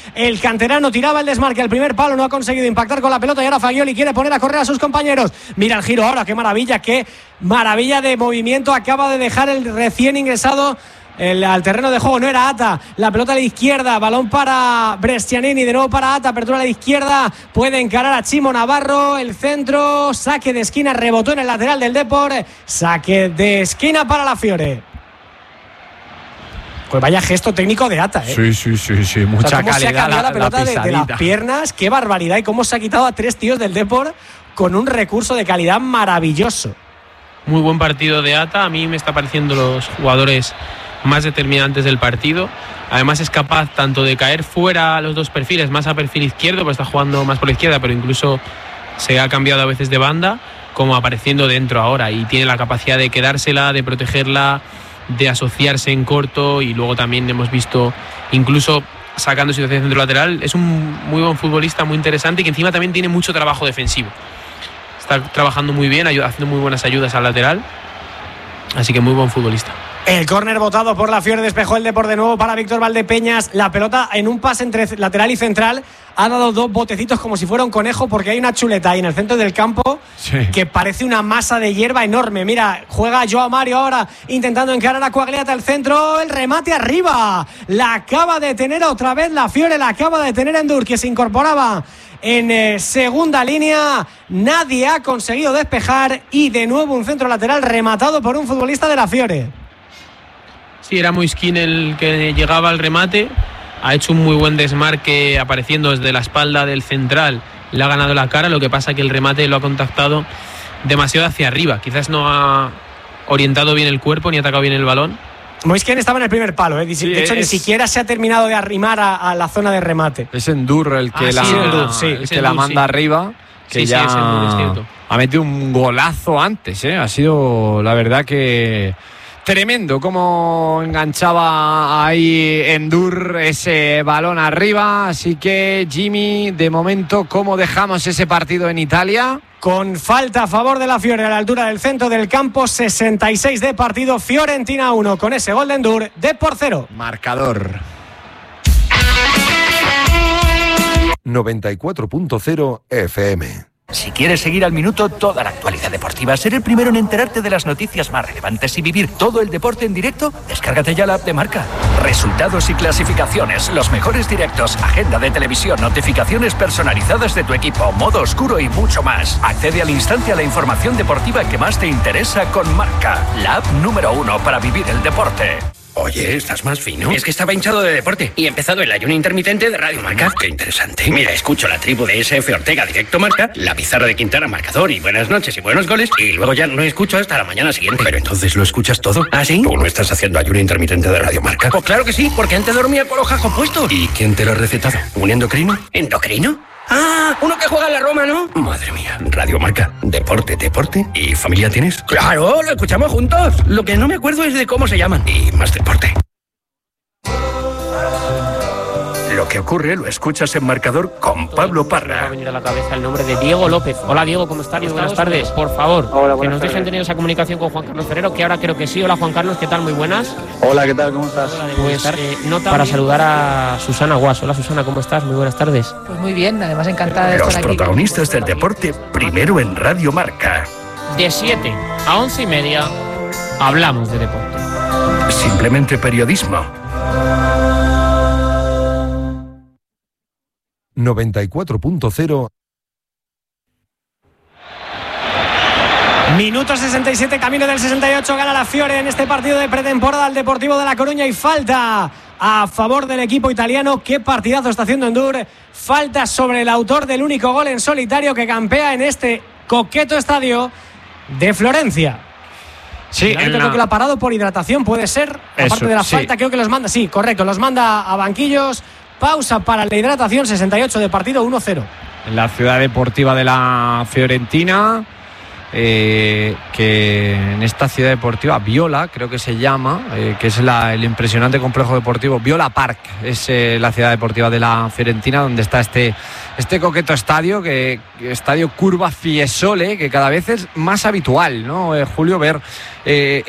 El canterano tiraba el desmarque al primer palo, no ha conseguido impactar con la pelota y ahora Fagioli quiere poner a correr a sus compañeros. Mira el giro ahora, qué maravilla de movimiento acaba de dejar el recién ingresado al terreno de juego. No era Ata, la pelota a la izquierda, balón para Brescianini, de nuevo para Ata, apertura a la izquierda, puede encarar a Chimo Navarro, el centro, saque de esquina, rebotó en el lateral del Depor, saque de esquina para la Fiore. Pues vaya gesto técnico de Ata, ¿eh? Sí, mucha calidad. Se ha cambiado la pelota de las piernas, qué barbaridad, y cómo se ha quitado a 3 tíos del Depor con un recurso de calidad maravilloso. Muy buen partido de Ata, a mí me está pareciendo los jugadores más determinantes del partido. Además es capaz tanto de caer fuera a los dos perfiles, más a perfil izquierdo, pues está jugando más por la izquierda, pero incluso se ha cambiado a veces de banda, como apareciendo dentro ahora, y tiene la capacidad de quedársela, de protegerla, de asociarse en corto, y luego también hemos visto incluso sacando situaciones centro lateral. Es un muy buen futbolista, muy interesante, y que encima también tiene mucho trabajo defensivo. Está trabajando muy bien, haciendo muy buenas ayudas al lateral, así que muy buen futbolista. El córner botado por la Fiore, despejó el Depor de nuevo para Víctor Valdepeñas. La pelota en un pase entre lateral y central ha dado 2 botecitos como si fuera un conejo, porque hay una chuleta ahí en el centro del campo que parece una masa de hierba enorme. Mira, juega Joao Mario ahora intentando encarar a Quagliata al centro, el remate arriba, la acaba de tener otra vez la Fiore, la acaba de tener Endur, que se incorporaba en segunda línea. Nadie ha conseguido despejar y de nuevo un centro lateral rematado por un futbolista de la Fiore. Sí, era Moiskin el que llegaba al remate, ha hecho un muy buen desmarque apareciendo desde la espalda del central, le ha ganado la cara, lo que pasa que el remate lo ha contactado demasiado hacia arriba, quizás no ha orientado bien el cuerpo ni ha atacado bien el balón. Moiskin estaba en el primer palo, de hecho ni siquiera se ha terminado de arrimar a la zona de remate. Es Endur el que la manda arriba, que ya es Endur, es cierto. Ha metido un golazo antes, ha sido la verdad que tremendo cómo enganchaba ahí Endur ese balón arriba. Así que, Jimmy, de momento, ¿cómo dejamos ese partido en Italia? Con falta a favor de la Fiore a la altura del centro del campo, 66 de partido, Fiorentina 1, con ese gol de Endur, Depor 0. Marcador 94.0 FM. Si quieres seguir al minuto toda la actualidad deportiva, ser el primero en enterarte de las noticias más relevantes y vivir todo el deporte en directo, descárgate ya la app de Marca. Resultados y clasificaciones, los mejores directos, agenda de televisión, notificaciones personalizadas de tu equipo, modo oscuro y mucho más. Accede al instante a la información deportiva que más te interesa con Marca, la app número 1 para vivir el deporte. Oye, estás más fino. Es que estaba hinchado de deporte y he empezado el ayuno intermitente de Radio Marca. Qué interesante. Mira, escucho la tribu de SF Ortega Directo Marca, la pizarra de Quintana Marcador y buenas noches y buenos goles, y luego ya no escucho hasta la mañana siguiente. Pero entonces lo escuchas todo. ¿Ah, sí? ¿Tú no estás haciendo ayuno intermitente de Radio Marca? Pues claro que sí, porque antes dormía con los jajos puestos. ¿Y quién te lo ha recetado? ¿Un endocrino? ¿Endocrino? Ah, uno que juega en la Roma, ¿no? Madre mía, Radio Marca, deporte y familia tienes. Claro, lo escuchamos juntos. Lo que no me acuerdo es de cómo se llaman. Y más deporte. Lo que ocurre lo escuchas en Marcador con Pablo Parra. Me va a venir a la cabeza el nombre de Diego López. Hola Diego, ¿cómo estás? Buenas tardes. Por favor, hola, que nos dejen tardes. tener esa comunicación con Juan Carlos Ferrero, que ahora creo que sí. Hola Juan Carlos, ¿qué tal? Muy buenas. Hola, ¿qué tal? ¿Cómo estás? Pues nota para saludar a Susana Guas. Hola Susana, ¿cómo estás? Muy buenas tardes. Pues muy bien, además encantada de Los estar aquí. protagonistas del deporte, primero en Radio Marca. De 7 a 11:30 hablamos de deporte. Simplemente periodismo. 94.0. Minuto 67, camino del 68, gana la Fiore en este partido de pretemporada al Deportivo de La Coruña, y falta a favor del equipo italiano. Qué partidazo está haciendo Endur. Falta sobre el autor del único gol en solitario que campea en este coqueto estadio de Florencia. Sí, creo que lo ha parado por hidratación, puede ser. Aparte de la falta, creo que los manda. Sí, correcto, los manda a banquillos. Pausa para la hidratación, 68 de partido, 1-0. En la ciudad deportiva de la Fiorentina, que en esta ciudad deportiva, Viola, creo que se llama, que es el impresionante complejo deportivo, Viola Park, es la ciudad deportiva de la Fiorentina, donde está este coqueto estadio, estadio Curva Fiesole, que cada vez es más habitual, ¿no, Julio? Ver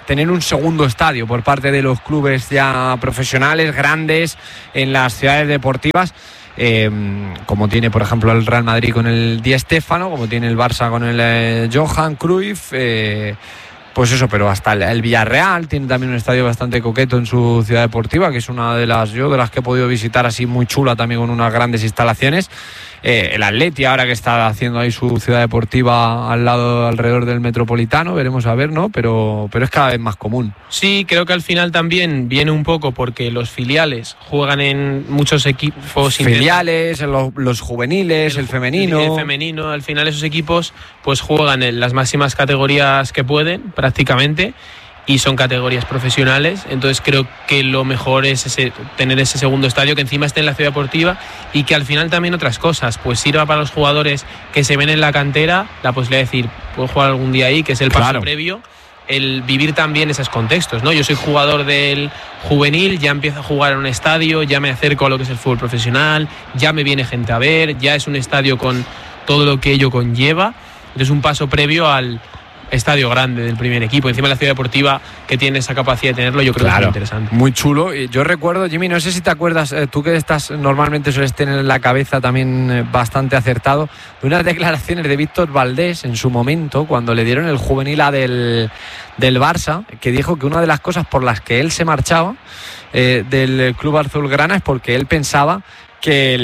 tener un segundo estadio por parte de los clubes ya profesionales, grandes, en las ciudades deportivas. Como tiene por ejemplo el Real Madrid con el Di Stéfano, como tiene el Barça con el Johan Cruyff, pues eso, pero hasta el Villarreal tiene también un estadio bastante coqueto en su ciudad deportiva, que es una de las que he podido visitar, así muy chula, también con unas grandes instalaciones. El Atleti ahora que está haciendo ahí su ciudad deportiva alrededor del Metropolitano, veremos a ver, ¿no? Pero es cada vez más común. Sí, creo que al final también viene un poco porque los filiales juegan en muchos equipos. Filiales, los juveniles, el femenino. El femenino, al final esos equipos pues juegan en las máximas categorías que pueden, prácticamente, y son categorías profesionales. Entonces creo que lo mejor es tener ese segundo estadio que encima esté en la ciudad deportiva, y que al final también otras cosas pues sirva para los jugadores que se ven en la cantera la posibilidad de decir, puedo jugar algún día ahí, que es el paso previo, el vivir también esos contextos, ¿no? Yo soy jugador del juvenil, ya empiezo a jugar en un estadio, ya me acerco a lo que es el fútbol profesional, ya me viene gente a ver, ya es un estadio con todo lo que ello conlleva. Entonces un paso previo al estadio grande del primer equipo, encima de la ciudad deportiva que tiene esa capacidad de tenerlo, yo creo que es muy interesante. Muy chulo. Yo recuerdo, Jimmy, no sé si te acuerdas, tú que normalmente sueles tener en la cabeza también bastante acertado, de unas declaraciones de Víctor Valdés en su momento, cuando le dieron el juvenil A del Barça, que dijo que una de las cosas por las que él se marchaba del club azulgrana es porque él pensaba que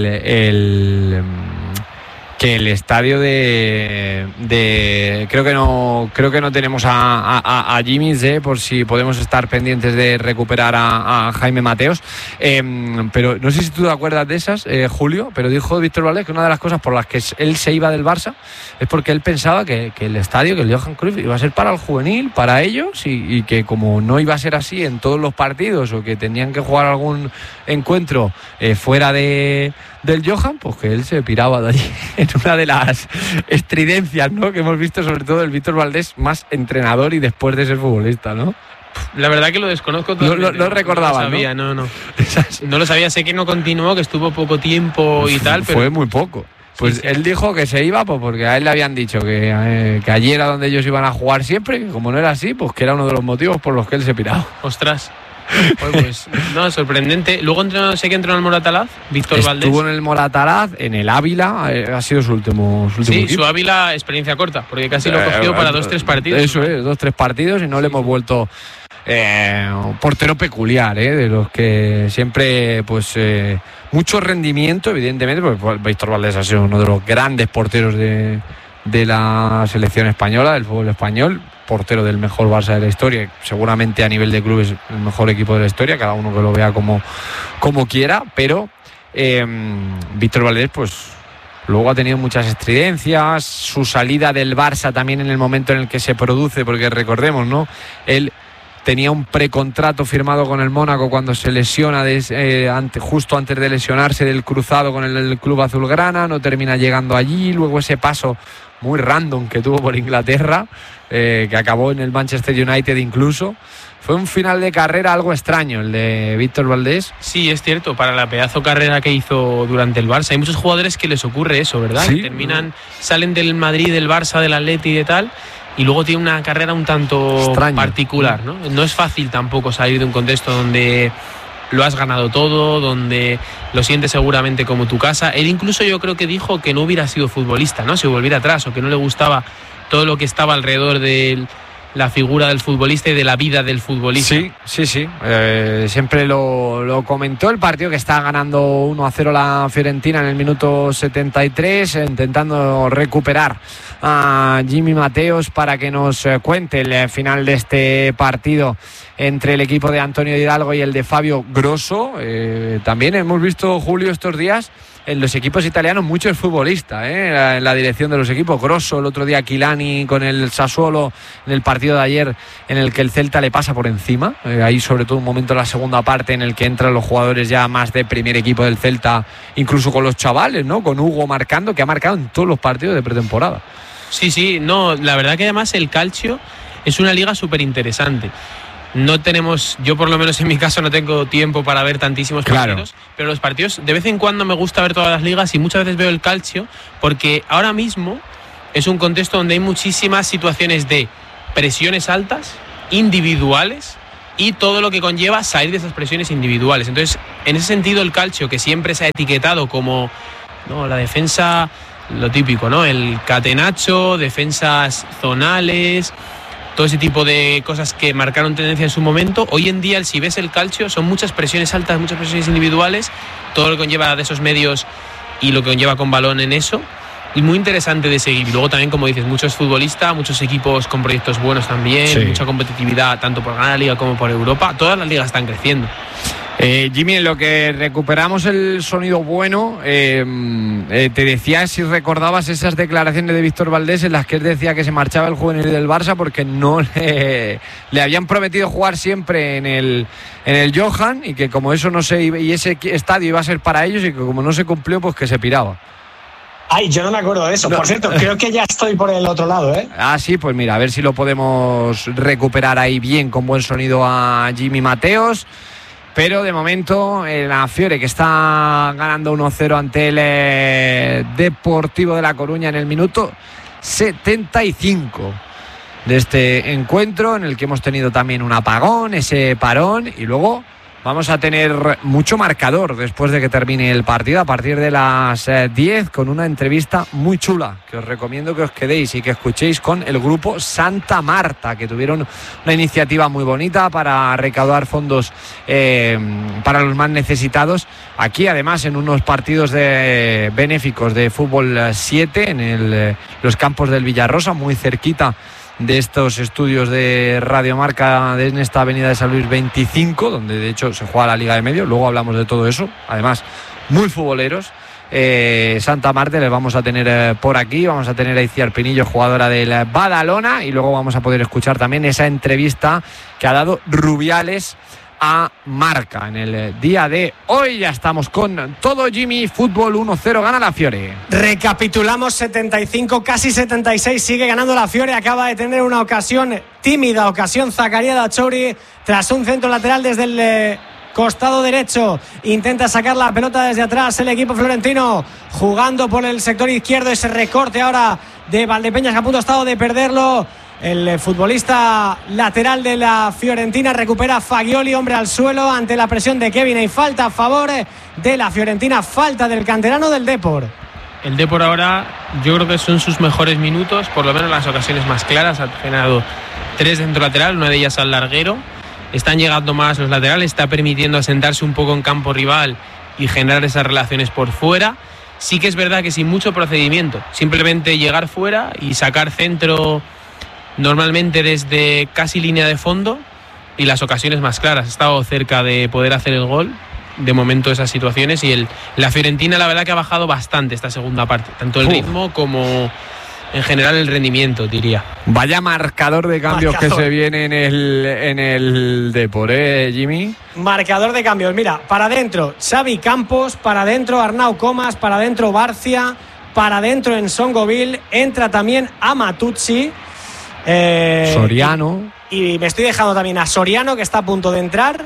el estadio de creo que no tenemos a Jimmy, por si podemos estar pendientes de recuperar a Jaime Mateos, pero no sé si tú te acuerdas de esas, Julio, pero dijo Víctor Valdés que una de las cosas por las que él se iba del Barça es porque él pensaba que el estadio, que el Johan Cruyff, iba a ser para el juvenil, para ellos, y que como no iba a ser así en todos los partidos, o que tenían que jugar algún encuentro fuera del Johan, pues que él se piraba de allí. En una de las estridencias, ¿no?, que hemos visto, sobre todo el Víctor Valdés, más entrenador y después de ser futbolista, ¿no? La verdad que lo desconozco todo. No recordaba, no lo sabía, ¿no? No lo sabía, sé que no continuó, que estuvo poco tiempo y tal, pero fue muy poco. Pues sí. Él dijo que se iba porque a él le habían dicho que allí era donde ellos iban a jugar siempre, que como no era así, pues que era uno de los motivos por los que él se piraba. Ostras. Pues no, sorprendente. Luego sé que entró en el Moratalaz, Víctor Valdés. Estuvo en el Moratalaz, en el Ávila, ha sido su último sí, equipo. Su Ávila, experiencia corta, porque casi lo cogió para 2-3 partidos. Eso es, 2-3 partidos, y no le hemos vuelto un portero peculiar, de los que siempre, pues, mucho rendimiento, evidentemente, porque Víctor Valdés ha sido uno de los grandes porteros de la selección española, del fútbol español, portero del mejor Barça de la historia, seguramente a nivel de clubes el mejor equipo de la historia, cada uno que lo vea como quiera, pero Víctor Valdés, pues luego ha tenido muchas estridencias, su salida del Barça también en el momento en el que se produce, porque recordemos, ¿no?, él tenía un precontrato firmado con el Mónaco cuando se lesiona justo antes de lesionarse del cruzado con el club azulgrana, no termina llegando allí, luego ese paso muy random que tuvo por Inglaterra, que acabó en el Manchester United incluso. Fue un final de carrera algo extraño el de Víctor Valdés. Sí, es cierto, para la pedazo carrera que hizo durante el Barça. Hay muchos jugadores que les ocurre eso, ¿verdad? Sí. Que salen del Madrid, del Barça, del Atleti y de tal, y luego tiene una carrera un tanto extraño, particular, ¿no? No es fácil tampoco salir de un contexto donde lo has ganado todo, donde lo sientes seguramente como tu casa. Él incluso, yo creo que dijo que no hubiera sido futbolista, ¿no?, si volviera atrás, o que no le gustaba todo lo que estaba alrededor de la figura del futbolista y de la vida del futbolista. Sí. Siempre lo comentó. El partido que está ganando 1-0 la Fiorentina en el minuto 73, intentando recuperar a Jimmy Mateos para que nos cuente el final de este partido entre el equipo de Antonio Hidalgo y el de Fabio Grosso. También hemos visto, Julio, estos días en los equipos italianos muchos futbolistas, en la dirección de los equipos. Grosso, el otro día Chilani con el Sassuolo en el partido de ayer, en el que el Celta le pasa por encima. Ahí sobre todo un momento en la segunda parte en el que entran los jugadores ya más de primer equipo del Celta, incluso con los chavales, ¿no?, con Hugo marcando, que ha marcado en todos los partidos de pretemporada. Sí, no, la verdad que además el calcio es una liga súper interesante. No tenemos, yo por lo menos en mi caso no tengo tiempo para ver tantísimos partidos, pero los partidos de vez en cuando me gusta ver todas las ligas, y muchas veces veo el calcio porque ahora mismo es un contexto donde hay muchísimas situaciones de presiones altas individuales y todo lo que conlleva salir de esas presiones individuales. Entonces, en ese sentido, el calcio, que siempre se ha etiquetado como la defensa, lo típico, ¿no? El catenacho, defensas zonales, todo ese tipo de cosas que marcaron tendencia en su momento. Hoy en día, si ves el calcio, son muchas presiones altas, muchas presiones individuales, todo lo que conlleva de esos medios y lo que conlleva con balón en eso. Y muy interesante de seguir. Y luego también, como dices, muchos futbolistas, muchos equipos con proyectos buenos también, sí. Mucha competitividad tanto por ganar la Liga como por Europa. Todas las ligas están creciendo. Jimmy, en lo que recuperamos el sonido bueno, te decía si recordabas esas declaraciones de Víctor Valdés en las que él decía que se marchaba el juvenil del Barça porque no le habían prometido jugar siempre en el Johan, y que como eso no se iba, y ese estadio iba a ser para ellos, y que como no se cumplió, pues que se piraba. Ay, yo no me acuerdo de eso. No. Por cierto, creo que ya estoy por el otro lado, ¿eh? Ah, sí, pues mira, a ver si lo podemos recuperar ahí bien, con buen sonido, a Jimmy Mateos. Pero de momento, la Fiore, que está ganando 1-0 ante el Deportivo de La Coruña en el minuto 75 de este encuentro, en el que hemos tenido también un apagón, ese parón, y luego vamos a tener mucho marcador después de que termine el partido, a partir de las 10, con una entrevista muy chula que os recomiendo que os quedéis y que escuchéis con el grupo Santa Marta, que tuvieron una iniciativa muy bonita para recaudar fondos para los más necesitados. Aquí, además, en unos partidos benéficos de fútbol 7 en los campos del Villarrosa, muy cerquita de estos estudios de Radio Marca, en esta avenida de San Luis 25, donde de hecho se juega la Liga de Medios. Luego hablamos de todo eso, además muy futboleros. Santa Marta les vamos a tener por aquí. Vamos a tener a Iciar Pinillo, jugadora del Badalona, y luego vamos a poder escuchar también esa entrevista que ha dado Rubiales a Marca en el día de hoy. Ya estamos con todo, Jimmy. Fútbol 1-0, gana la Fiore. Recapitulamos: 75, casi 76, sigue ganando la Fiore. Acaba de tener una tímida ocasión Zakaria Dachouri tras un centro lateral desde el costado derecho. Intenta sacar la pelota desde atrás el equipo florentino, jugando por el sector izquierdo. Ese recorte ahora de Valdepeñas, que a punto ha estado de perderlo. El futbolista lateral de la Fiorentina recupera Fagioli, hombre al suelo ante la presión de Kevin. Hay falta a favor de la Fiorentina, falta del canterano del Depor. El Depor ahora, yo creo que son sus mejores minutos, por lo menos las ocasiones más claras. Ha generado 3 dentro lateral, una de ellas al larguero. Están llegando más los laterales, está permitiendo asentarse un poco en campo rival y generar esas relaciones por fuera. Sí que es verdad que sin mucho procedimiento, simplemente llegar fuera y sacar centro, normalmente desde casi línea de fondo, y las ocasiones más claras. Ha estado cerca de poder hacer el gol, de momento, esas situaciones, y la Fiorentina, la verdad, que ha bajado bastante esta segunda parte, tanto el ritmo como en general el rendimiento, diría. Vaya marcador de cambios que se viene en el Depor, Jimmy. Marcador de cambios, mira, para adentro Xavi Campos, para adentro Arnau Comas, para adentro Barcia, para adentro en Songoville, entra también Amatuzzi, Soriano, y me estoy dejando también a Soriano, que está a punto de entrar,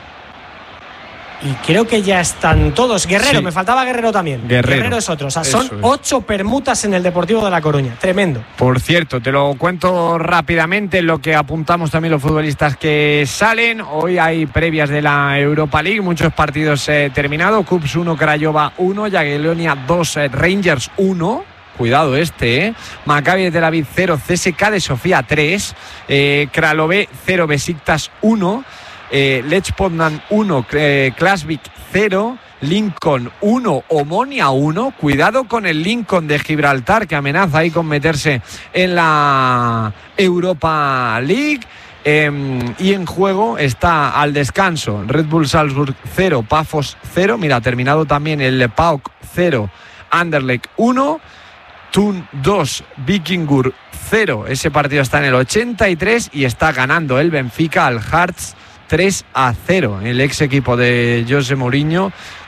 y creo que ya están todos. Guerrero, sí. Me faltaba Guerrero también. Guerrero es otro. O sea, son 8 permutas en el Deportivo de La Coruña. Tremendo. Por cierto, te lo cuento rápidamente, lo que apuntamos también los futbolistas que salen. Hoy hay previas de la Europa League, muchos partidos terminados. Cups 1, Craiova 1, Jagiellonia 2, Rangers 1. Cuidado Maccabi de Tel Aviv 0, CSKA de Sofía 3, Kralové 0, Besiktas 1, Lech Poznan 1, Klasvik 0, Lincoln 1, Omonia 1. Cuidado con el Lincoln de Gibraltar, que amenaza ahí con meterse en la Europa League. Y en juego está, al descanso, Red Bull Salzburg 0, Pafos 0. Mira, ha terminado también el PAOK 0, Anderlecht 1, Thun 2, Vikingur 0. Ese partido está en el 83 y está ganando el Benfica al Hearts 3-0. El ex equipo de José Mourinho,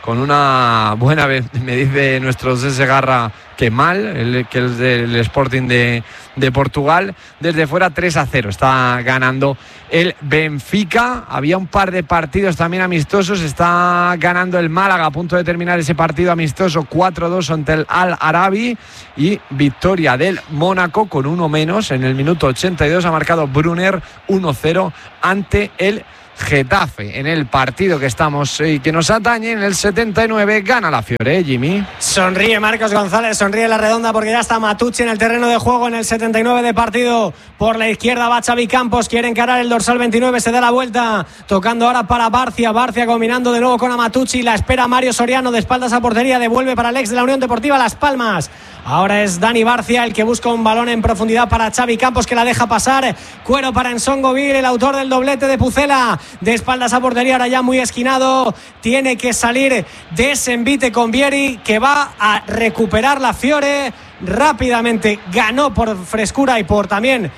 con una buena vez, me dice nuestro José Segarra que mal, que es del Sporting de Portugal. Desde fuera 3-0 está ganando el Benfica. Había un par de partidos también amistosos, está ganando el Málaga a punto de terminar ese partido amistoso 4-2 ante el Al Arabi, y victoria del Mónaco con uno menos en el minuto 82, ha marcado Brunner 1-0 ante el Getafe. En el partido que estamos y que nos atañe, en el 79 gana la Fiore, Jimmy. Sonríe Marcos González, sonríe la redonda, porque ya está Matucci en el terreno de juego en el 79 de partido. Por la izquierda va Xavi Campos, quiere encarar el dorsal 29, se da la vuelta, tocando ahora para Barcia combinando de nuevo con Matucci, la espera Mario Soriano de espaldas a portería, devuelve para el ex de la Unión Deportiva Las Palmas. Ahora es Dani Barcia el que busca un balón en profundidad para Xavi Campos, que la deja pasar. Cuero para Nsongoville, el autor del doblete de Pucela, de espaldas a portería, ahora ya muy esquinado. Tiene que salir de ese envite con Vieri, que va a recuperar la Fiore rápidamente. Ganó por frescura y por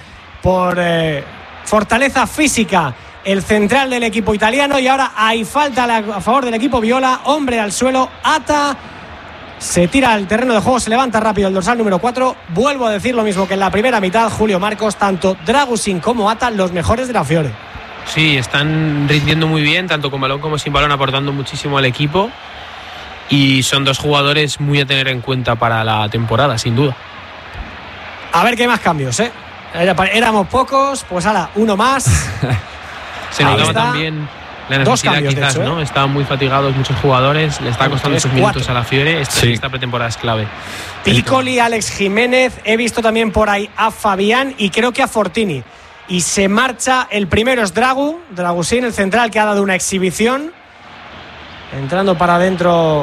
fortaleza física el central del equipo italiano, y ahora hay falta a favor del equipo viola. Hombre al suelo, Ata se tira al terreno de juego, se levanta rápido el dorsal número 4. Vuelvo a decir lo mismo que en la primera mitad, Julio Marcos, tanto Dragusin como Ata, los mejores de la Fiore. Sí, están rindiendo muy bien, tanto con balón como sin balón, aportando muchísimo al equipo, y son dos jugadores muy a tener en cuenta para la temporada, sin duda. A ver qué más cambios, ¿eh? Éramos pocos, pues ahora uno más. Se notaba también la necesidad, cambios, quizás, hecho, ¿no? Estaban muy fatigados muchos jugadores, le está costando sus minutos a la Fiore. Esta pretemporada es clave. Piccoli, Alex Jiménez, he visto también por ahí a Fabián y creo que a Fortini. Y se marcha, el primero es Dragusin, el central, que ha dado una exhibición. Entrando para adentro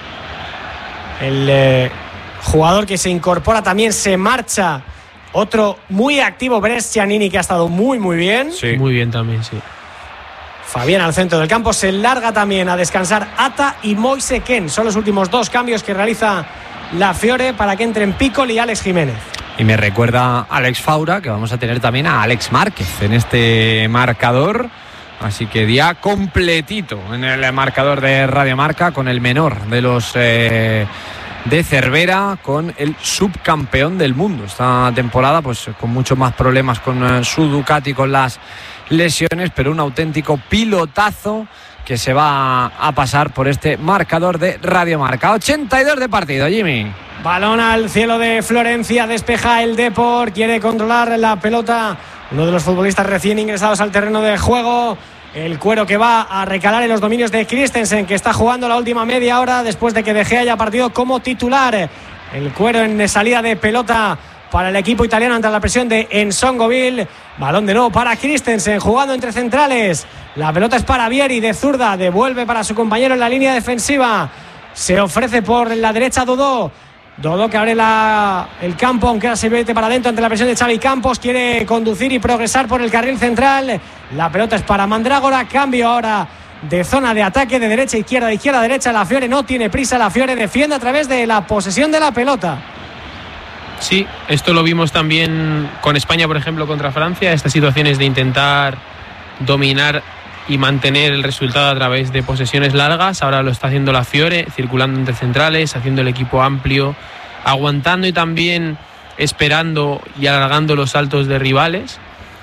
el jugador que se incorpora también, se marcha. Otro muy activo, Brescianini, que ha estado muy bien. Sí, muy bien también, sí. Fabián al centro del campo, se larga también a descansar Ata y Moise Kean. Son los últimos dos cambios que realiza la Fiore para que entren Piccoli y Alex Jiménez. Y me recuerda a Alex Faura que vamos a tener también a Alex Márquez en este marcador. Así que día completito en el marcador de Radio Marca, con el menor de los de Cervera, con el subcampeón del mundo esta temporada, pues con muchos más problemas con su Ducati, con las lesiones, pero un auténtico pilotazo que se va a pasar por este marcador de Radio Marca. 82 de partido, Jimmy. Balón al cielo de Florencia, despeja el Depor, quiere controlar la pelota uno de los futbolistas recién ingresados al terreno de juego. El Cuero, que va a recalar en los dominios de Christensen, que está jugando la última media hora después de que De Gea haya partido como titular. El Cuero en salida de pelota para el equipo italiano ante la presión de Nsongoville. Balón de nuevo para Christensen, jugando entre centrales. La pelota es para Vieri, de zurda, devuelve para su compañero en la línea defensiva. Se ofrece por la derecha Dodó, que abre el campo, aunque ahora se mete para adentro ante la presión de Xavi Campos. Quiere conducir y progresar por el carril central. La pelota es para Mandrágora. Cambio ahora de zona de ataque, de derecha a izquierda, de izquierda a derecha. La Fiore no tiene prisa, la Fiore defiende a través de la posesión de la pelota. Sí, esto lo vimos también con España, por ejemplo, contra Francia. Estas situaciones de intentar dominar y mantener el resultado a través de posesiones largas. Ahora lo está haciendo la Fiore, circulando entre centrales, haciendo el equipo amplio, aguantando y también esperando y alargando los saltos de rivales.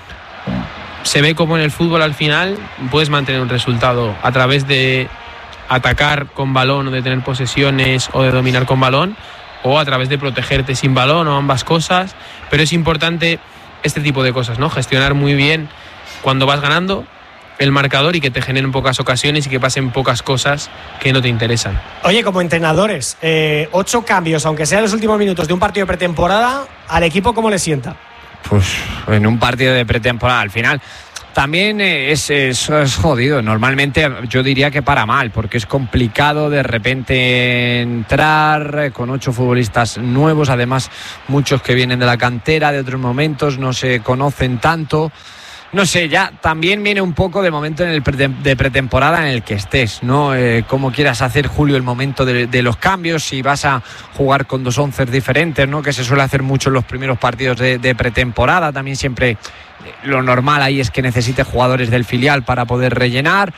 Se ve como en el fútbol al final puedes mantener un resultado a través de atacar con balón, o de tener posesiones, o de dominar con balón, o a través de protegerte sin balón, o ambas cosas. Pero es importante este tipo de cosas, ¿no? Gestionar muy bien cuando vas ganando el marcador y que te generen pocas ocasiones y que pasen pocas cosas que no te interesan. Oye, como entrenadores, 8 cambios, aunque sean los últimos minutos de un partido de pretemporada, ¿al equipo cómo le sienta? Pues en un partido de pretemporada al final también es jodido. Normalmente yo diría que para mal, porque es complicado de repente entrar con 8 futbolistas nuevos, además muchos que vienen de la cantera, de otros momentos, no se conocen tanto. No sé, ya también viene un poco de momento en el de pretemporada en el que estés, ¿no? Cómo quieras hacer, Julio, el momento de los cambios, si vas a jugar con 2 onces diferentes, ¿no? Que se suele hacer mucho en los primeros partidos de pretemporada. También siempre Lo normal ahí es que necesite jugadores del filial para poder rellenar,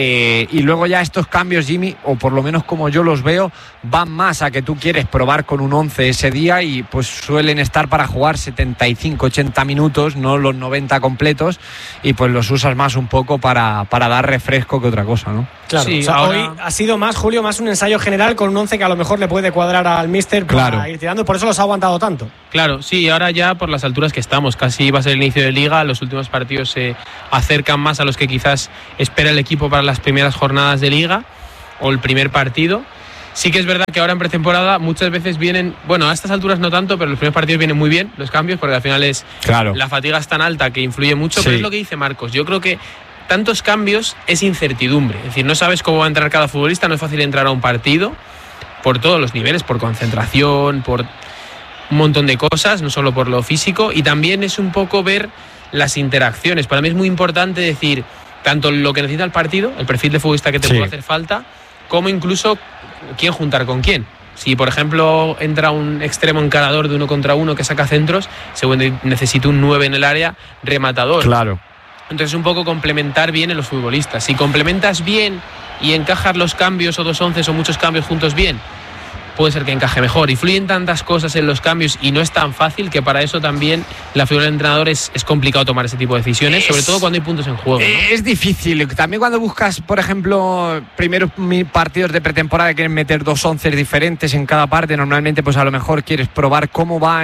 y luego ya estos cambios, Jimmy, o por lo menos como yo los veo, van más a que tú quieres probar con un 11 ese día y pues suelen estar para jugar 75-80 minutos, no los 90 completos, y pues los usas más un poco para dar refresco que otra cosa, ¿no? Claro, sí, o sea, ahora... hoy ha sido más, Julio, más un ensayo general con un 11 que a lo mejor le puede cuadrar al míster para ir tirando, por eso los ha aguantado tanto. Claro, sí, ahora ya por las alturas que estamos, casi va a ser el inicio de Liga, los últimos partidos se acercan más a los que quizás espera el equipo para las primeras jornadas de Liga o el primer partido. Sí que es verdad que ahora en pretemporada muchas veces vienen, bueno, a estas alturas no tanto, pero los primeros partidos vienen muy bien los cambios, porque al final la fatiga es tan alta que influye mucho, pero es lo que dice Marcos. Yo creo que tantos cambios es incertidumbre, es decir, no sabes cómo va a entrar cada futbolista, no es fácil entrar a un partido por todos los niveles, por concentración, por un montón de cosas, no solo por lo físico, y también es un poco ver las interacciones. Para mí es muy importante decir tanto lo que necesita el partido, el perfil de futbolista que te puede hacer falta, como incluso quién juntar con quién. Si, por ejemplo, entra un extremo encarador de 1 contra 1 que saca centros, según necesita un 9 en el área rematador. Claro. Entonces, un poco complementar bien en los futbolistas. Si complementas bien y encajas los cambios o 2 onces o muchos cambios juntos bien, puede ser que encaje mejor. Y fluyen tantas cosas en los cambios y no es tan fácil que para eso también la figura del entrenador es complicado tomar ese tipo de decisiones, sobre todo cuando hay puntos en juego, ¿no? Es difícil. También cuando buscas, por ejemplo, primeros partidos de pretemporada, quieren meter 2 onces diferentes en cada parte. Normalmente, pues a lo mejor quieres probar cómo va.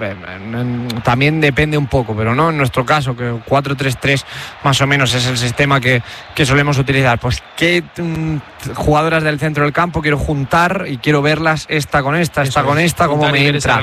También depende un poco, pero no en nuestro caso, que 4-3-3 más o menos es el sistema que solemos utilizar. Pues qué jugadoras del centro del campo quiero juntar y quiero verlas esta con esta, cómo me entra.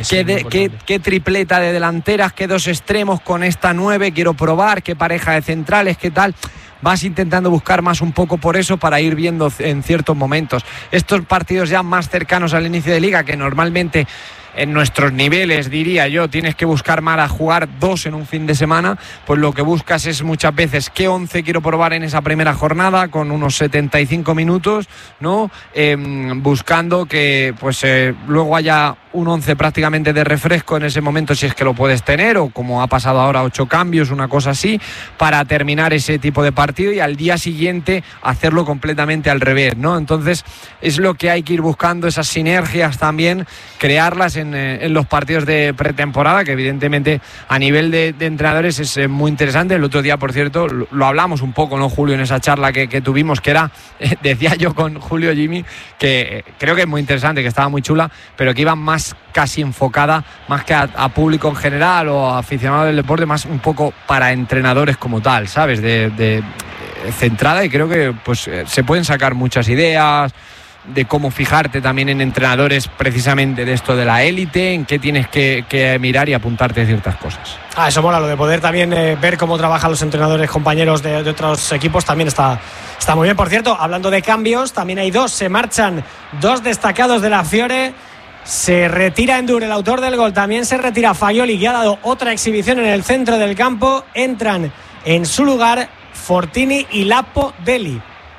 ¿Qué tripleta de delanteras, qué 2 extremos con esta 9 quiero probar, qué pareja de centrales, qué tal. Vas intentando buscar más un poco por eso para ir viendo en ciertos momentos. Estos partidos ya más cercanos al inicio de Liga, que normalmente en nuestros niveles, diría yo, tienes que buscar más a jugar 2 en un fin de semana, pues lo que buscas es muchas veces qué 11 quiero probar en esa primera jornada con unos 75 minutos, ¿no? Buscando que pues luego haya un 11 prácticamente de refresco en ese momento, si es que lo puedes tener, o como ha pasado ahora, 8 cambios, una cosa así, para terminar ese tipo de partido y al día siguiente hacerlo completamente al revés, ¿no? Entonces es lo que hay que ir buscando, esas sinergias también, crearlas en los partidos de pretemporada, que evidentemente a nivel de entrenadores es muy interesante. El otro día, por cierto, lo hablamos un poco, ¿no, Julio? En esa charla que tuvimos, que era, decía yo con Julio Jimmy, que creo que es muy interesante, que estaba muy chula, pero que iba más casi enfocada, más que a público en general o a aficionados del deporte, más un poco para entrenadores como tal, ¿sabes? De centrada, y creo que pues se pueden sacar muchas ideas de cómo fijarte también en entrenadores precisamente de esto de la élite, en qué tienes que mirar y apuntarte a ciertas cosas. Eso mola, lo de poder también ver cómo trabajan los entrenadores compañeros de otros equipos, también está muy bien. Por cierto, hablando de cambios, también hay 2, se marchan 2 destacados de la Fiore. Se retira Endur, el autor del gol, también se retira Fagioli, que ha dado otra exhibición en el centro del campo. Entran en su lugar Fortini y Lapo Deli.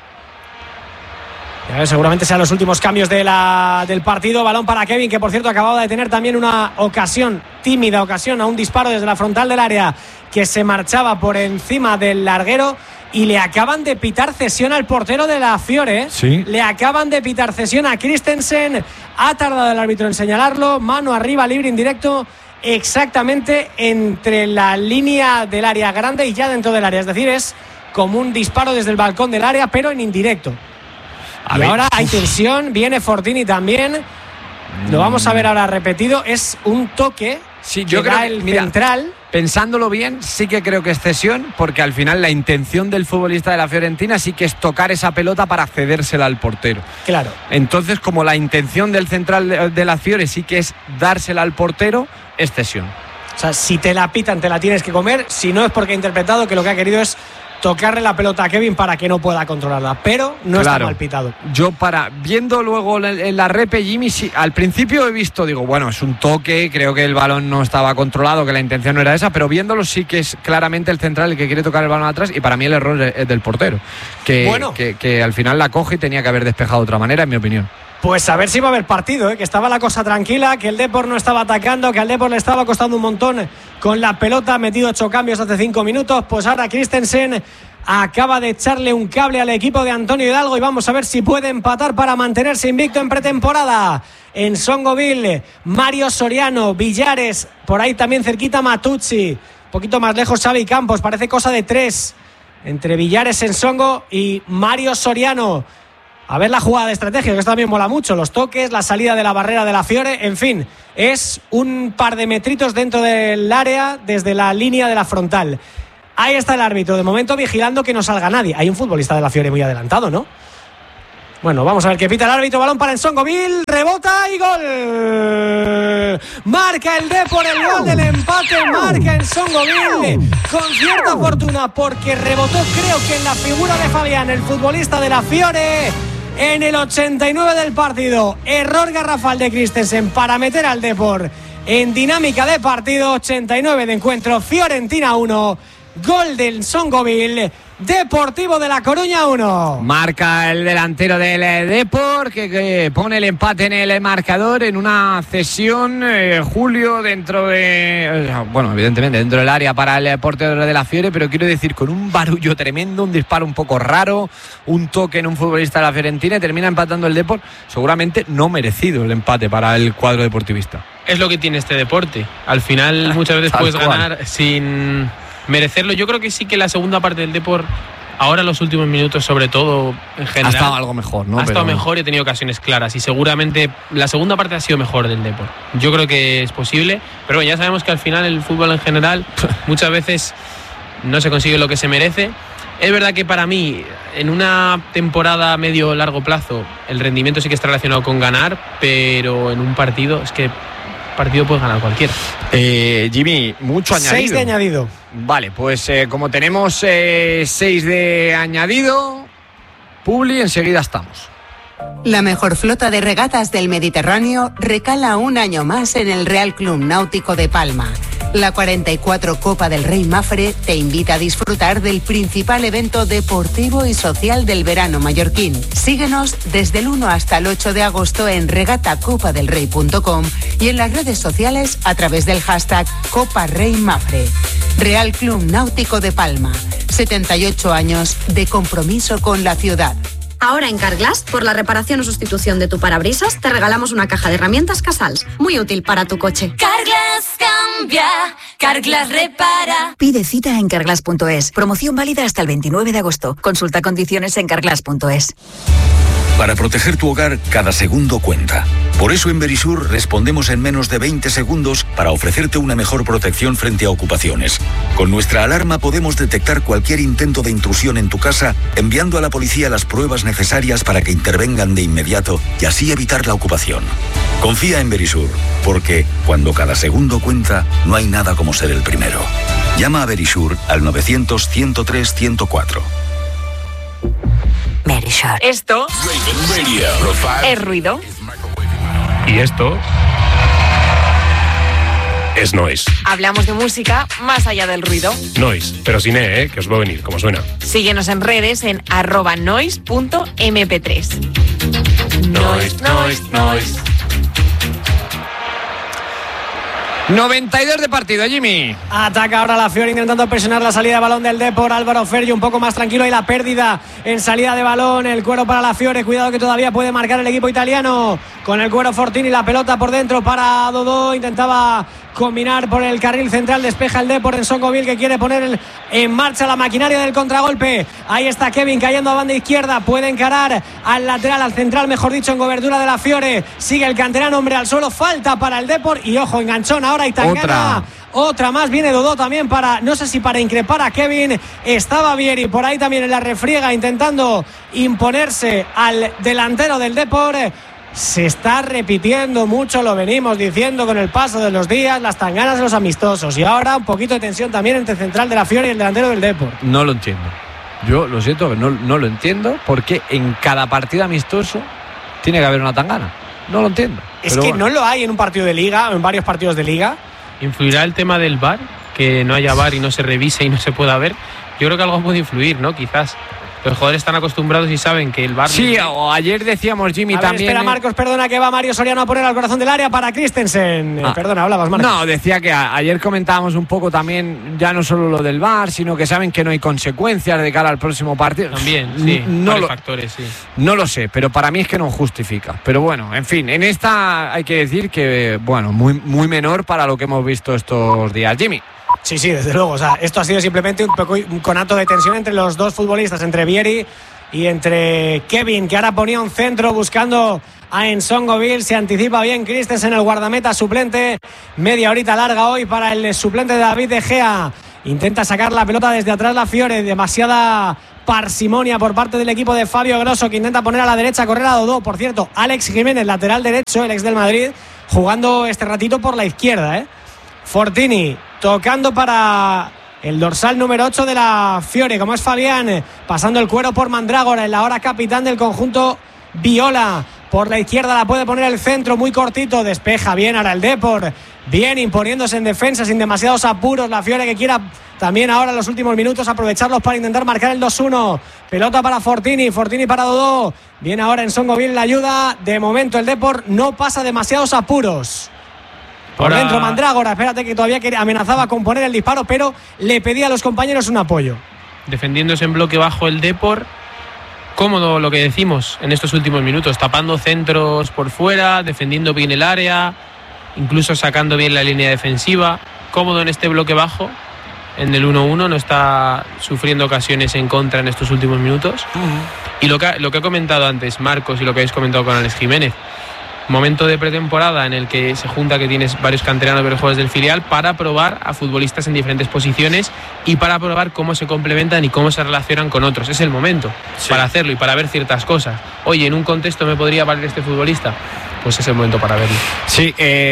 Seguramente sean los últimos cambios del partido. Balón para Kevin, que por cierto acababa de tener también una tímida ocasión a un disparo desde la frontal del área, que se marchaba por encima del larguero, y le acaban de pitar cesión al portero de la Fiore. Sí. Le acaban de pitar cesión a Christensen. Ha tardado el árbitro en señalarlo. Mano arriba, libre indirecto, exactamente entre la línea del área grande y ya dentro del área. Es decir, es como un disparo desde el balcón del área, pero en indirecto. Y ahora hay tensión, viene Fortini también. Lo vamos a ver ahora repetido. Es un toque. Sí, yo creo el central. Pensándolo bien, sí que creo que es cesión, porque al final la intención del futbolista de la Fiorentina sí que es tocar esa pelota para cedérsela al portero. Claro. Entonces, como la intención del central de la Fiore sí que es dársela al portero, es cesión. O sea, si te la pitan, te la tienes que comer. Si no, es porque ha interpretado que lo que ha querido es tocarle la pelota a Kevin para que no pueda controlarla, pero no está mal pitado. Yo viendo luego en la repe, Jimmy, sí, al principio he visto, digo, bueno, es un toque, creo que el balón no estaba controlado, que la intención no era esa, pero viéndolo sí que es claramente el central el que quiere tocar el balón atrás, y para mí el error es del portero, que al final la coge y tenía que haber despejado de otra manera, en mi opinión. Pues a ver si va a haber partido, que estaba la cosa tranquila, que el Depor no estaba atacando, que al Depor le estaba costando un montón con la pelota, metido 8 cambios hace 5 minutos, pues ahora Christensen acaba de echarle un cable al equipo de Antonio Hidalgo y vamos a ver si puede empatar para mantenerse invicto en pretemporada. En Songoville, Mario Soriano, Villares, por ahí también cerquita Matuzzi, un poquito más lejos Xavi Campos, parece cosa de 3 entre Villares en Songo y Mario Soriano. A ver la jugada de estrategia, que esto también mola mucho, los toques, la salida de la barrera de la Fiore, en fin, es un par de metritos dentro del área desde la línea de la frontal. Ahí está el árbitro, de momento vigilando que no salga nadie. Hay un futbolista de la Fiore muy adelantado, ¿no? Bueno, vamos a ver qué pita el árbitro. Balón para Ensongoville, rebota y gol. Marca el Depor el gol del empate, marca Ensongoville con cierta fortuna porque rebotó, creo que en la figura de Fabián, el futbolista de la Fiore. En el 89 del partido, error garrafal de Christensen para meter al Depor en dinámica de partido. 89 de encuentro, Fiorentina 1, gol del Songoville, Deportivo de La Coruña 1. Marca el delantero del Depor que pone el empate en el marcador en una cesión, Julio, dentro de, bueno, evidentemente dentro del área para el portero de la Fiore, pero quiero decir con un barullo tremendo, un disparo un poco raro, un toque en un futbolista de la Fiorentina y termina empatando el Depor, seguramente no merecido el empate para el cuadro deportivista. Es lo que tiene este deporte, al final muchas veces puedes ganar sin merecerlo. Yo creo que sí que la segunda parte del Depor, ahora en los últimos minutos sobre todo, en general, ha estado algo mejor, ¿no? Ha estado mejor y ha tenido ocasiones claras y seguramente la segunda parte ha sido mejor del Depor. Yo creo que es posible, pero bueno, ya sabemos que al final el fútbol en general muchas veces no se consigue lo que se merece. Es verdad que para mí, en una temporada medio largo plazo, el rendimiento sí que está relacionado con ganar, pero en un partido es que partido puede ganar cualquiera. Jimmy, mucho añadido. 6 de añadido. Vale, pues como tenemos 6 de añadido, Publi, enseguida estamos. La mejor flota de regatas del Mediterráneo recala un año más en el Real Club Náutico de Palma. La 44 Copa del Rey Mafre te invita a disfrutar del principal evento deportivo y social del verano mallorquín. Síguenos desde el 1 hasta el 8 de agosto en regatacopadelrey.com y en las redes sociales a través del hashtag Copa Rey Mafre. Real Club Náutico de Palma, 78 años de compromiso con la ciudad. Ahora en Carglass, por la reparación o sustitución de tu parabrisas, te regalamos una caja de herramientas Casals, muy útil para tu coche. Carglass cambia, Carglass repara. Pide cita en carglass.es. Promoción válida hasta el 29 de agosto. Consulta condiciones en carglass.es. Para proteger tu hogar, cada segundo cuenta. Por eso en Verisur respondemos en menos de 20 segundos para ofrecerte una mejor protección frente a ocupaciones. Con nuestra alarma podemos detectar cualquier intento de intrusión en tu casa, enviando a la policía las pruebas necesarias para que intervengan de inmediato y así evitar la ocupación. Confía en Verisur, porque cuando cada segundo cuenta, no hay nada como ser el primero. Llama a Verisur al 900-103-104. Verisur. Esto es ruido. Y esto es noise. Hablamos de música más allá del ruido. Noise, pero sin E, que os va a venir, como suena. Síguenos en redes en @noise.mp3. Noise, noise, noise. 92 de partido, Jimmy. Ataca ahora la Fiore intentando presionar la salida de balón del Depor. Álvaro Ferri un poco más tranquilo y la pérdida en salida de balón. El cuero para la Fiore. Cuidado que todavía puede marcar el equipo italiano. Con el cuero Fortini, la pelota por dentro para Dodó. Intentaba combinar por el carril central. Despeja el Depor en Songoville, que quiere poner en marcha la maquinaria del contragolpe. Ahí está Kevin cayendo a banda izquierda. Puede encarar al lateral, al central, mejor dicho, en cobertura de la Fiore. Sigue el canterano, hombre al suelo. Falta para el Depor. Y ojo, enganchón ahora y Tangana. Otra más, viene Dodó también para, no sé si para increpar a Kevin. Estaba Vieri por ahí también en la refriega intentando imponerse al delantero del Depor. Se está repitiendo mucho, lo venimos diciendo con el paso de los días, las tanganas de los amistosos. Y ahora un poquito de tensión también entre el central de la Fiore y el delantero del Depor. No lo entiendo. Yo lo siento, no lo entiendo, porque en cada partido amistoso tiene que haber una tangana. No lo entiendo. Es que no lo hay en un partido de liga, en varios partidos de liga. ¿Influirá el tema del VAR? Que no haya VAR y no se revise y no se pueda ver. Yo creo que algo puede influir, ¿no? Quizás. Los jugadores están acostumbrados y saben que el VAR... Sí, o ayer decíamos, Jimmy, también... Espera, Marcos, perdona, que va Mario Soriano a poner al corazón del área para Christensen. Perdona, hablabas, Marcos. No, decía que ayer comentábamos un poco también, ya no solo lo del VAR, sino que saben que no hay consecuencias de cara al próximo partido. También, sí, varios factores, sí. No lo sé, pero para mí es que no justifica. Pero bueno, en fin, en esta hay que decir que, bueno, muy menor para lo que hemos visto estos días. Jimmy. Sí, desde luego. O sea, esto ha sido simplemente un conato de tensión entre los dos futbolistas, entre Vieri y entre Kevin, que ahora ponía un centro buscando a Ensongoville. Se anticipa bien Christensen, el guardameta suplente. Media horita larga hoy para el suplente de David De Gea. Intenta sacar la pelota desde atrás la Fiore. Demasiada parsimonia por parte del equipo de Fabio Grosso, que intenta poner a la derecha, correr a Dodó. Por cierto, Alex Jiménez, lateral derecho, el ex del Madrid, jugando este ratito por la izquierda, Fortini tocando para el dorsal número 8 de la Fiore, como es Fabián, pasando el cuero por Mandrágora, en la hora capitán del conjunto viola. Por la izquierda la puede poner el centro, muy cortito, despeja bien ahora el Depor, bien imponiéndose en defensa sin demasiados apuros. La Fiore que quiera también ahora en los últimos minutos aprovecharlos para intentar marcar el 2-1. Pelota para Fortini para Dodó. Viene ahora Ensongoville la ayuda. De momento el Depor no pasa demasiados apuros. Por dentro Mandrágora, espérate, que todavía amenazaba con poner el disparo, pero le pedía a los compañeros un apoyo. Defendiéndose en bloque bajo el Depor, cómodo lo que decimos en estos últimos minutos, tapando centros por fuera, defendiendo bien el área, incluso sacando bien la línea defensiva, cómodo en este bloque bajo. En el 1-1 no está sufriendo ocasiones en contra en estos últimos minutos. Y lo que ha comentado antes Marcos y lo que habéis comentado con Alex Jiménez, momento de pretemporada en el que se junta que tienes varios canteranos, varios jugadores del filial, para probar a futbolistas en diferentes posiciones y para probar cómo se complementan y cómo se relacionan con otros. Es el momento para hacerlo y para ver ciertas cosas. Oye, en un contexto me podría valer este futbolista, pues es el momento para verlo. Sí,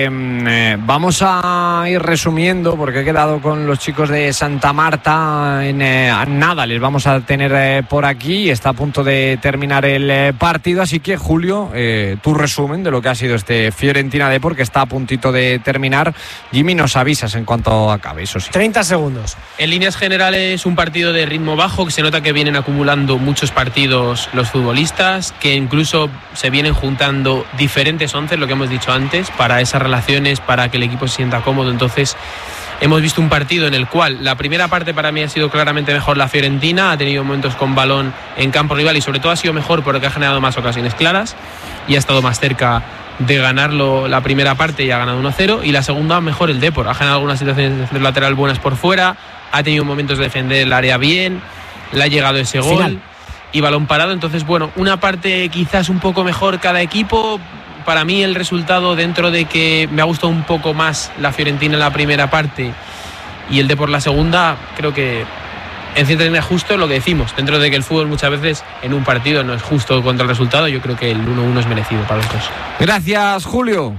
vamos a ir resumiendo porque he quedado con los chicos de Santa Marta en nada, les vamos a tener por aquí. Está a punto de terminar el partido, así que Julio, tu resumen de lo que ha sido este Fiorentina Depor, que está a puntito de terminar. Jimmy, nos avisas en cuanto acabe, eso sí. 30 segundos. En líneas generales, un partido de ritmo bajo, que se nota que vienen acumulando muchos partidos los futbolistas, que incluso se vienen juntando diferentes 11, lo que hemos dicho antes, para esas relaciones, para que el equipo se sienta cómodo. Entonces hemos visto un partido en el cual la primera parte para mí ha sido claramente mejor la Fiorentina, ha tenido momentos con balón en campo rival y sobre todo ha sido mejor porque ha generado más ocasiones claras y ha estado más cerca de ganarlo la primera parte y ha ganado 1-0, y la segunda mejor el Depor, ha generado algunas situaciones de lateral buenas por fuera, ha tenido momentos de defender el área bien, le ha llegado ese gol final y balón parado. Entonces bueno, una parte quizás un poco mejor cada equipo. Para mí el resultado, dentro de que me ha gustado un poco más la Fiorentina en la primera parte y el Depor la segunda, creo que en cierta manera justo lo que decimos, dentro de que el fútbol muchas veces en un partido no es justo contra el resultado. Yo creo que el 1-1 es merecido para los dos. Gracias, Julio.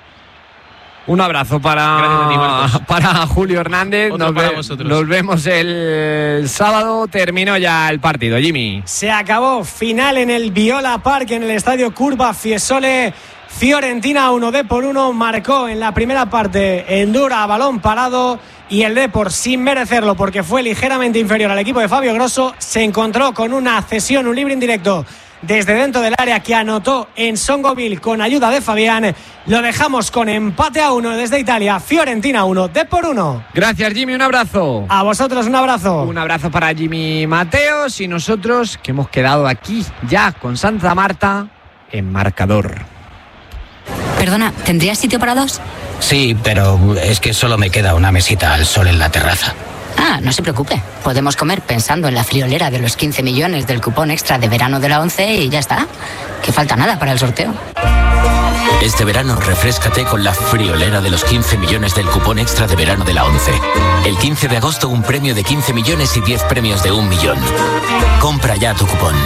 Un abrazo para Julio Hernández. Nos vemos el sábado. Terminó ya el partido, Jimmy. Se acabó. Final en el Viola Park, en el estadio Curva Fiesole. Fiorentina 1, Depor 1. Marcó en la primera parte Endura a balón parado, y el Depor, sin merecerlo porque fue ligeramente inferior al equipo de Fabio Grosso, se encontró con una cesión, un libre indirecto desde dentro del área que anotó Ensongoville con ayuda de Fabián. Lo dejamos con empate a 1 desde Italia. Fiorentina 1, Depor 1. Gracias, Jimmy, un abrazo. A vosotros un abrazo. Un abrazo para Jimmy Mateos y nosotros, que hemos quedado aquí ya con Santa Marta en marcador. Perdona, ¿tendrías sitio para dos? Sí, pero es que solo me queda una mesita al sol en la terraza. Ah, no se preocupe. Podemos comer pensando en la friolera de los 15 millones del cupón extra de verano de la 11 y ya está. Que falta nada para el sorteo. Este verano refréscate con la friolera de los 15 millones del cupón extra de verano de la 11. El 15 de agosto un premio de 15 millones y 10 premios de 1 millón. Compra ya tu cupón.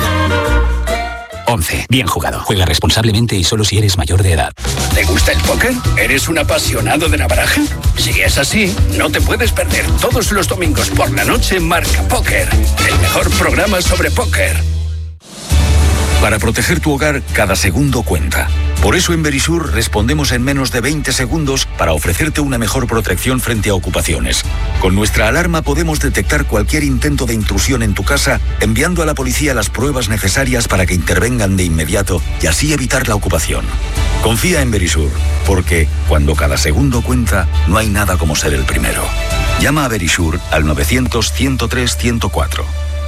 11. Bien jugado. Juega responsablemente y solo si eres mayor de edad. ¿Te gusta el póker? ¿Eres un apasionado de la baraja? Si es así, no te puedes perder todos los domingos por la noche Marca Póker, el mejor programa sobre póker. Para proteger tu hogar, cada segundo cuenta. Por eso en Verisur respondemos en menos de 20 segundos para ofrecerte una mejor protección frente a ocupaciones. Con nuestra alarma podemos detectar cualquier intento de intrusión en tu casa, enviando a la policía las pruebas necesarias para que intervengan de inmediato y así evitar la ocupación. Confía en Verisur, porque cuando cada segundo cuenta, no hay nada como ser el primero. Llama a Verisur al 900-103-104.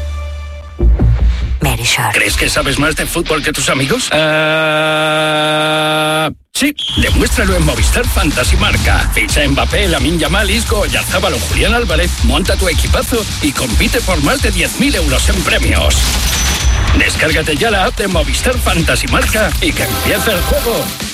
Verisur. ¿Crees que sabes más de fútbol que tus amigos? Sí, demuéstralo en Movistar Fantasy Marca. Ficha Mbappé, Lamine Yamal, Isco, Oyarzabal o Julián Álvarez, monta tu equipazo y compite por más de 10.000 euros en premios. Descárgate ya la app de Movistar Fantasy Marca y que empiece el juego.